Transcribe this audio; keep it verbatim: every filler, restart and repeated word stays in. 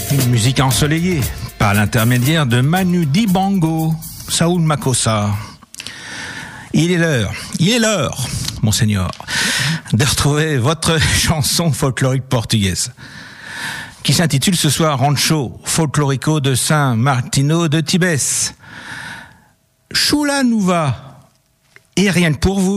Une musique ensoleillée par l'intermédiaire de Manu Dibango, Saoul Makossa. Il est l'heure, il est l'heure, monseigneur, de retrouver votre chanson folklorique portugaise, qui s'intitule ce soir Rancho Folklorico de Saint Martino de Tibes. Chula Nuva, et rien que pour vous.